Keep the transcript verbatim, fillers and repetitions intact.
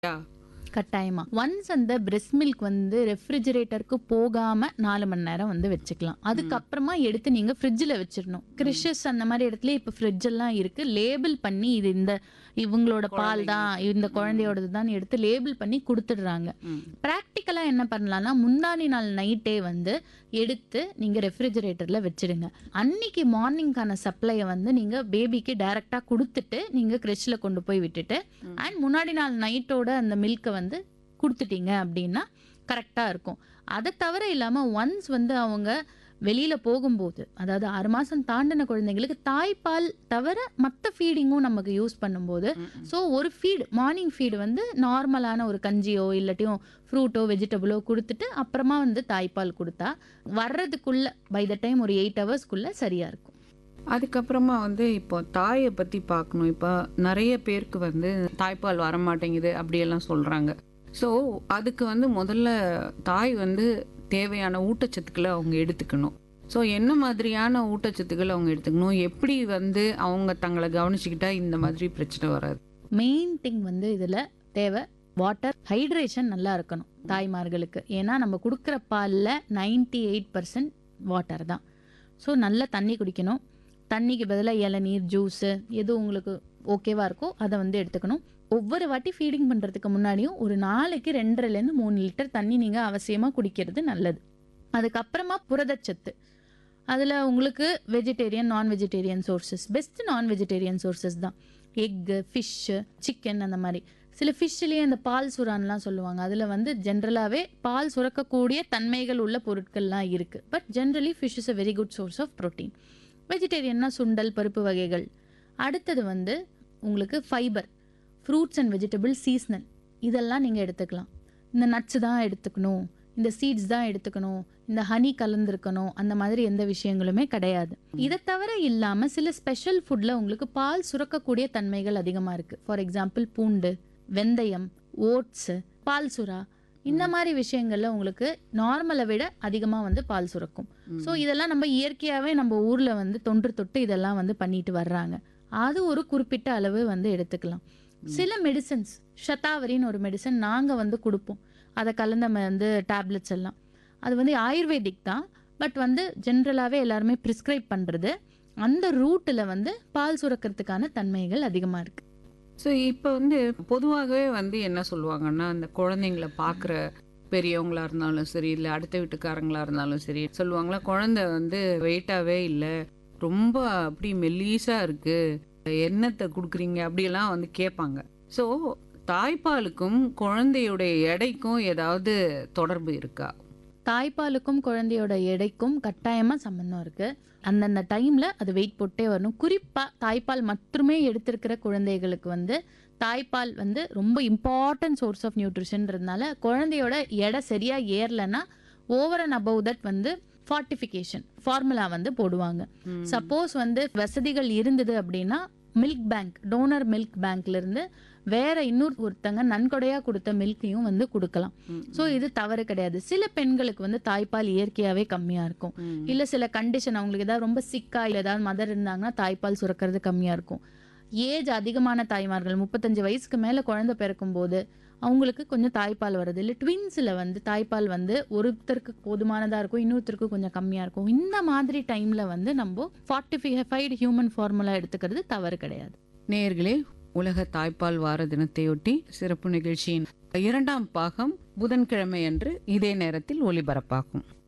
கட்டாயமா. ஒன்ஸ் அந்த breast milk வந்து ரெஃப்ரிஜரேட்டருக்கு போகாம நாலு மணி நேரம் வந்து வச்சுக்கலாம். அதுக்கப்புறமா எடுத்து நீங்க ஃப்ரிட்ஜில் வச்சிடணும். கிறிஷஸ் அந்த மாதிரி இடத்துல இப்போ ஃப்ரிட்ஜ் எல்லாம் இருக்கு. லேபிள் பண்ணி இது இந்த இவங்களோட பால் தான், இந்த குழந்தையோடது தான் எடுத்து லேபிள் பண்ணி கொடுத்துடுறாங்க. ப்ராக்டிக்கலா என்ன பண்ணலாம்னா முந்தானி நாள் நைட்டே வந்து எடுத்து நீங்க ரெஃப்ரிஜரேட்டர்ல வச்சிடுங்க. அன்னைக்கு மார்னிங்கான சப்ளையை வந்து நீங்க பேபிக்கு டைரக்டா கொடுத்துட்டு நீங்க கிரெஷ்ல கொண்டு போய் விட்டுட்டு அண்ட் முன்னாடி நாள் நைட்டோட அந்த மில்கை வந்து கொடுத்துட்டீங்க அப்படின்னா கரெக்டா இருக்கும். அதை தவிர இல்லாம ஒன்ஸ் வந்து அவங்க வெளியில போகும்போது, அதாவது ஆறு மாசம் தாண்டின குழந்தைங்களுக்கு தாய்ப்பால் தவிர மற்ற ஃபீடிங்கும் நமக்கு யூஸ் பண்ணும்போது, ஸோ ஒரு ஃபீடு மார்னிங் ஃபீடு வந்து நார்மலான ஒரு கஞ்சியோ இல்லாட்டியும் ஃப்ரூட்டோ வெஜிடபிளோ கொடுத்துட்டு அப்புறமா வந்து தாய்ப்பால் கொடுத்தா வர்றதுக்குள்ள பை த டைம் ஒரு எயிட் ஹவர்ஸ்க்குள்ள சரியா இருக்கும். அதுக்கப்புறமா வந்து இப்போ தாயை பற்றி பார்க்கணும். இப்போ நிறைய பேருக்கு வந்து தாய்ப்பால் வரமாட்டேங்குது அப்படியெல்லாம் சொல்கிறாங்க. ஸோ அதுக்கு வந்து முதல்ல தாய் வந்து தேவையான ஊட்டச்சத்துக்களை அவங்க எடுத்துக்கணும். ஸோ என்ன மாதிரியான ஊட்டச்சத்துக்களை அவங்க எடுத்துக்கணும், எப்படி வந்து அவங்க தங்களை கவனிச்சுக்கிட்டா இந்த மாதிரி பிரச்சனை வராது? மெயின் திங் வந்து இதில் தேவை வாட்டர் ஹைட்ரேஷன் நல்லா இருக்கணும் தாய்மார்களுக்கு. ஏன்னா நம்ம கொடுக்குற பாலில் நைன்டி எயிட் பர்சன்ட் வாட்டர் தான். ஸோ நல்லா தண்ணி குடிக்கணும். தண்ணிக்கு பதிலாக இளநீர், ஜூஸு எது உங்களுக்கு ஓகேவா இருக்கோ அதை வந்து எடுத்துக்கணும். ஒவ்வொரு வாட்டி ஃபீடிங் பண்ணுறதுக்கு முன்னாடியும் ஒரு நாளைக்கு ரெண்டரைலேருந்து மூணு லிட்டர் தண்ணி நீங்கள் அவசியமாக குடிக்கிறது நல்லது. அதுக்கப்புறமா புரதச்சத்து, அதில் உங்களுக்கு வெஜிடேரியன், நான் வெஜிடேரியன் சோர்சஸ் பெஸ்ட்டு நான் வெஜிடேரியன் சோர்சஸ் தான். எக்கு, ஃபிஷ்ஷு, சிக்கன் அந்த மாதிரி. சில ஃபிஷ்லேயே அந்த பால் சுறான்லாம் சொல்லுவாங்க. அதில் வந்து ஜென்ரலாகவே பால் சுரக்கக்கூடிய தன்மைகள் உள்ள பொருட்கள்லாம் இருக்குது. But generally fish is a very good source of protein. வெஜிடேரியன்னா சுண்டல், பருப்பு வகைகள். அடுத்தது வந்து உங்களுக்கு fibre, fruits and vegetable seasonal, இதெல்லாம் நீங்கள் எடுத்துக்கலாம். இந்த நட்ஸு தான் எடுத்துக்கணும், இந்த சீட்ஸ் தான் எடுத்துக்கணும், இந்த ஹனி கலந்துருக்கணும், அந்த மாதிரி எந்த விஷயங்களுமே கிடையாது. இதை தவிர இல்லாமல் சில ஸ்பெஷல் ஃபுட்டில் உங்களுக்கு பால் சுரக்கக்கூடிய தன்மைகள் அதிகமாக இருக்குது. ஃபார் எக்ஸாம்பிள் பூண்டு, வெந்தயம், ஓட்ஸு, பால் சுறா, இந்த மாதிரி விஷயங்கள்ல உங்களுக்கு நார்மலை விட அதிகமாக வந்து பால் சுரக்கும். ஸோ இதெல்லாம் நம்ம இயற்கையாகவே நம்ம ஊரில் வந்து தொன்று தொட்டு இதெல்லாம் வந்து பண்ணிட்டு வர்றாங்க. அது ஒரு குறிப்பிட்ட அளவு வந்து எடுத்துக்கலாம். சில மெடிசன்ஸ், ஷதாவரின்னு ஒரு மெடிசன் நாங்கள் வந்து கொடுப்போம். அதை கலந்த வந்து டேப்லெட்ஸ் எல்லாம் அது வந்து ஆயுர்வேதிக் தான். பட் வந்து ஜென்ரலாகவே எல்லாருமே ப்ரிஸ்கிரைப் பண்ணுறது. அந்த ரூட்டில் வந்து பால் சுரக்கிறதுக்கான தன்மைகள் அதிகமாக இருக்குது. ஸோ இப்போ வந்து பொதுவாகவே வந்து என்ன சொல்லுவாங்கன்னா, அந்த குழந்தைங்கள பார்க்குற பெரியவங்களா இருந்தாலும் சரி, இல்லை அடுத்த வீட்டுக்காரங்களா இருந்தாலும் சரி, சொல்லுவாங்களா குழந்தை வந்து வெயிட்டாகவே இல்லை, ரொம்ப அப்படி மெல்லீஸாக இருக்குது, என்னத்தை கொடுக்குறீங்க அப்படியெல்லாம் வந்து கேட்பாங்க. ஸோ தாய்ப்பாலுக்கும் குழந்தையுடைய எடைக்கும் ஏதாவது தொடர்பு இருக்கா? தாய்ப்பாலுக்கும் குழந்தையோட எடைக்கும் கட்டாயமாக சம்மந்தம் இருக்குது. அந்தந்த டைமில் அது வெயிட் போட்டே வரணும். குறிப்பாக தாய்ப்பால் மட்டுமே எடுத்திருக்கிற குழந்தைகளுக்கு வந்து தாய்ப்பால் வந்து ரொம்ப இம்பார்ட்டன்ட் சோர்ஸ் ஆஃப் நியூட்ரிஷன்றதுனால குழந்தையோட எடை சரியாக ஏறலைன்னா ஓவர் அண்ட் அபவ் தட் வந்து ஃபார்ட்டிஃபிகேஷன் ஃபார்முலா வந்து போடுவாங்க. சப்போஸ் வந்து வசதிகள் இருந்தது அப்படின்னா மில்க் பேங்க், டோனர் மில்க் பேங்க்ல இருந்து வேற இன்னொரு ஒருத்தங்க நன்கொடையா கொடுத்த மில்கையும் வந்து கொடுக்கலாம். ஸோ இது தவறு கிடையாது. சில பெண்களுக்கு வந்து தாய்ப்பால் இயற்கையாவே கம்மியா இருக்கும். இல்ல சில கண்டிஷன் அவங்களுக்கு ஏதாவது ரொம்ப சிக்கா இல்லை ஏதாவது மதர் இருந்தாங்கன்னா தாய்ப்பால் சுரக்கிறது கம்மியா இருக்கும். ஏஜ் அதிகமான தாய்மார்கள் முப்பத்தஞ்சு வயசுக்கு மேல குழந்தை பிறக்கும் போது அவங்களுக்கு கொஞ்சம் தாய்ப்பால் வருது. இல்லை ட்வின்ஸில் வந்து தாய்ப்பால் வந்து ஒருத்தருக்கு போதுமானதாக இருக்கும், இன்னொருத்தருக்கு கொஞ்சம் கம்மியாக இருக்கும். இந்த மாதிரி டைமில் வந்து நம்ம ஃபார்ட்டிஃபைடு ஹியூமன் ஃபார்முலா எடுத்துக்கிறது தவறு கிடையாது. நேயர்களே, உலக தாய்ப்பால் வார தினத்தையொட்டி சிறப்பு நிகழ்ச்சியின் இரண்டாம் பாகம் புதன்கிழமை அன்று இதே நேரத்தில் ஒலிபரப்பாகும்.